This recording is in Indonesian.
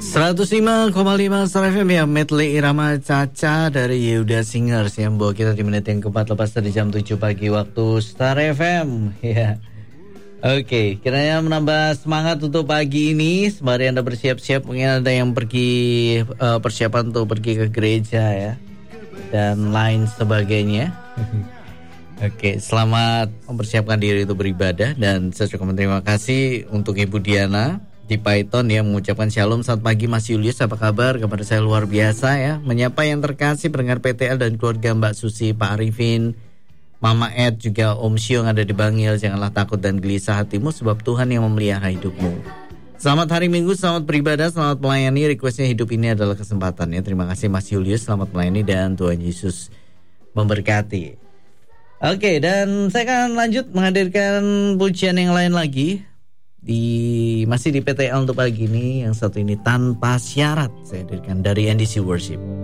105,5 Star FM ya, medley irama Caca dari Yehuda Singers yang bawa kita di menit yang keempat lepas dari jam 7 pagi waktu Star FM ya. Oke, kiranya menambah semangat untuk pagi ini. Sembari Anda bersiap-siap, mungkin ada yang pergi persiapan untuk pergi ke gereja ya, dan lain sebagainya. Oke, selamat mempersiapkan diri untuk beribadah. Dan saya ucapkan terima kasih untuk Ibu Diana di Python yang mengucapkan shalom. Selamat pagi Mas Julius, apa kabar? Kabar saya luar biasa ya. Menyapa yang terkasih pendengar PTL dan keluarga Mbak Susi, Pak Arifin, Mama Ed, juga Om Sio yang ada di Bangil. Janganlah takut dan gelisah hatimu, sebab Tuhan yang memelihara hidupmu. Selamat hari Minggu, selamat beribadah, selamat melayani. Requestnya hidup ini adalah kesempatan ya. Terima kasih Mas Julius, selamat melayani dan Tuhan Yesus memberkati. Oke, dan saya akan lanjut menghadirkan pujian yang lain lagi. Masih di PTL untuk pagi ini. Yang satu ini Tanpa Syarat, saya hadirkan dari NDC Worship.